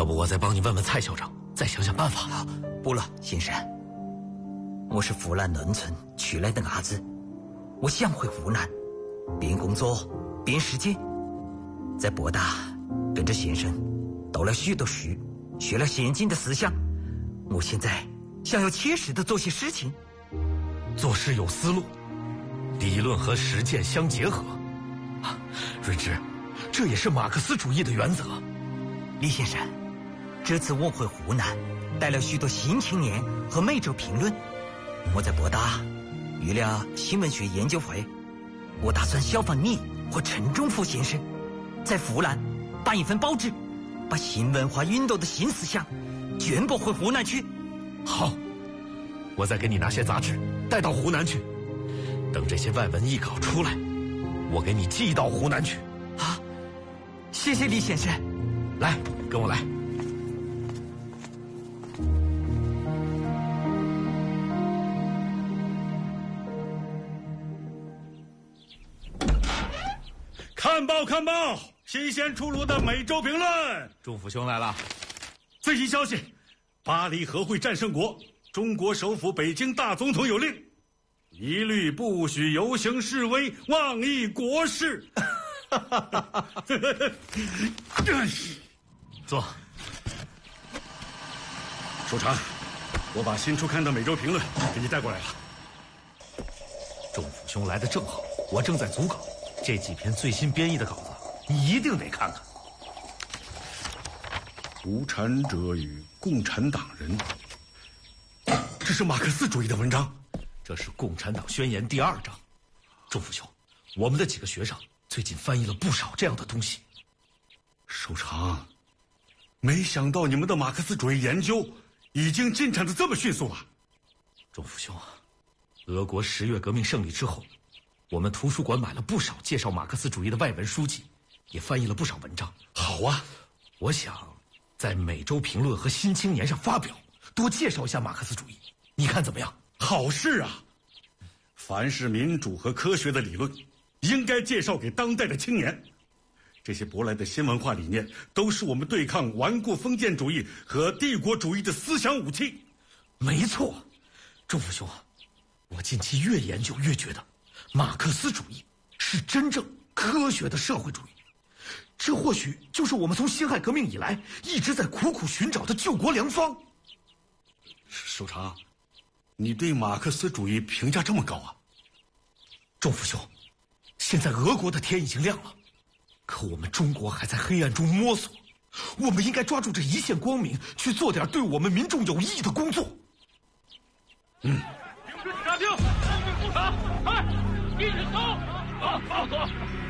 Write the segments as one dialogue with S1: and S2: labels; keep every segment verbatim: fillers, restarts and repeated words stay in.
S1: 要不我再帮你问问蔡校长，再想想办法。
S2: 好，不了，先生，我是湖南农村出来的伢子，我想回湖南，边工作边实践。在博大跟着先生读了许多书，学了先进的思想，我现在想要切实的做些事情。
S1: 做事有思路，理论和实践相结合。啊，睿智，这也是马克思主义的原则。
S2: 李先生，这次我回湖南，带了许多新青年和每周评论。我在博大预了新闻学研究会，我打算效仿你和陈仲甫先生，在湖南办一份报纸，把新文化运动的新思想全部回湖南去。
S1: 好，我再给你拿些杂志带到湖南去，等这些外文译稿出来，我给你寄到湖南去。
S2: 啊，谢谢李先生。
S1: 来，跟我来。
S3: 看报看报，新鲜出炉的每周评论。
S1: 仲甫兄来了。
S3: 最新消息，巴黎和会战胜国，中国首府北京大总统有令，一律不许游行示威，妄议国事。
S1: 坐。
S3: 首长，我把新出刊的每周评论给你带过来了。
S1: 仲甫兄来的正好，我正在组稿，这几篇最新编译的稿子，你一定得看看。
S3: 无产者与共产党人，这是马克思主义的文章，
S1: 这是《共产党宣言》第二章。仲甫兄，我们的几个学生最近翻译了不少这样的东西。
S3: 首长，没想到你们的马克思主义研究已经进展得这么迅速了。
S1: 仲甫兄，俄国十月革命胜利之后，我们图书馆买了不少介绍马克思主义的外文书籍，也翻译了不少文章。
S3: 好啊，
S1: 我想在每周评论和新青年上发表，多介绍一下马克思主义，你看怎么样？
S3: 好事啊！凡是民主和科学的理论，应该介绍给当代的青年。这些舶来的新文化理念，都是我们对抗顽固封建主义和帝国主义的思想武器。
S1: 没错，仲甫兄，我近期越研究越觉得，马克思主义是真正科学的社会主义。这或许就是我们从辛亥革命以来一直在苦苦寻找的救国良方。
S3: 首长，你对马克思主义评价这么高啊？
S1: 仲甫兄，现在俄国的天已经亮了，可我们中国还在黑暗中摸索，我们应该抓住这一线光明，去做点对我们民众有意义的工作。
S3: 嗯。
S4: 查听，不查，快，一直走，啊，放左。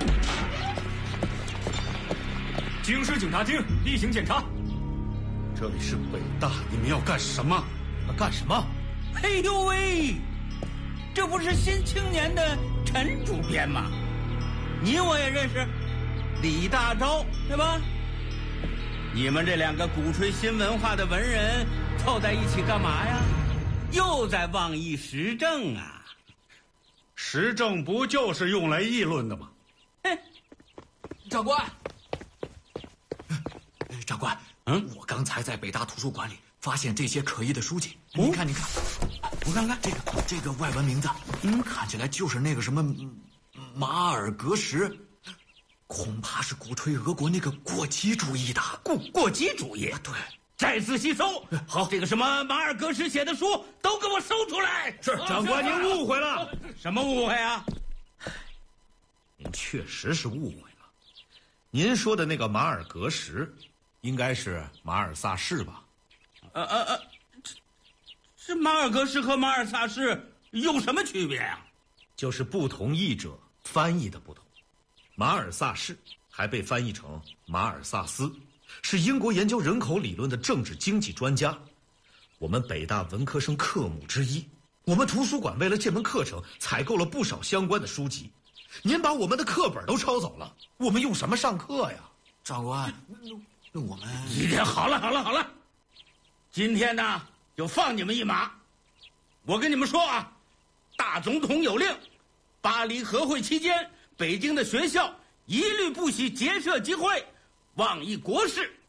S3: 京师警察厅例行检查。这里是北大，你们要干什么？
S1: 干什么？
S5: 哎呦喂，这不是新青年的陈主编吗？你我也认识，李大钊对吧？你们这两个鼓吹新文化的文人凑在一起干嘛呀？又在妄议时政啊！
S3: 时政不就是用来议论的吗？
S5: 哼，
S6: 长官，长官，嗯，我刚才在北大图书馆里发现这些可疑的书籍，
S5: 哦、
S6: 你看，你看，我看看这个这个外文名字，嗯，看起来就是那个什么马尔格什，恐怕是鼓吹俄国那个过激主义的。
S5: 过过激主义？
S6: 对。
S5: 再仔细搜，
S6: 好，
S5: 这个什么马尔格什写的书都给我搜出来。
S3: 是，长官您误会了。
S5: 什么误会啊？
S1: 您确实是误会了。您说的那个马尔格什，应该是马尔萨士吧？
S5: 呃呃呃，这这马尔格什和马尔萨士有什么区别啊？
S1: 就是不同译者翻译的不同。马尔萨士还被翻译成马尔萨斯。是英国研究人口理论的政治经济专家，我们北大文科生课目之一。我们图书馆为了这门课程采购了不少相关的书籍，您把我们的课本都抄走了，我们用什么上课呀？
S6: 长官，那我们
S5: 今天好了好了好了，今天呢就放你们一马。我跟你们说啊，大总统有令，巴黎和会期间，北京的学校一律不许结社集会，妄议国事，